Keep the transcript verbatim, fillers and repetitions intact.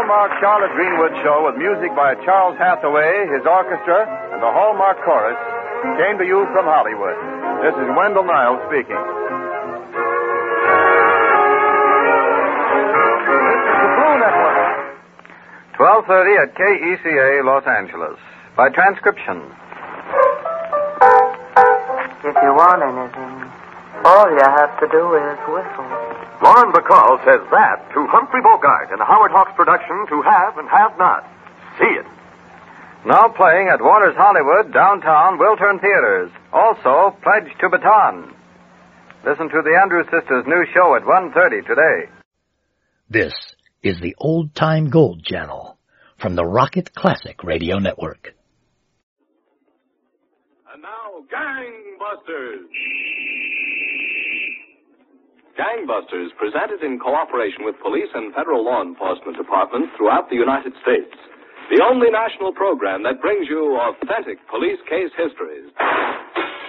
Hallmark Charlotte Greenwood show with music by Charles Hathaway, his orchestra, and the Hallmark Chorus came to you from Hollywood. This is Wendell Niles speaking. This is the Blue Network. twelve thirty at K E C A, Los Angeles. By transcription. If you want anything, all you have to do is whistle. Lauren Bacall says that to Humphrey Bogart in the Howard Hawks production To Have and Have Not. See it. Now playing at Warner's Hollywood, downtown Wiltern Theaters. Also, Pledge to Baton. Listen to the Andrews Sisters' new show at one thirty today. This is the Old Time Gold Channel from the Rocket Classic Radio Network. And now, Gangbusters! Gangbusters, presented in cooperation with police and federal law enforcement departments throughout the United States. The only national program that brings you authentic police case histories.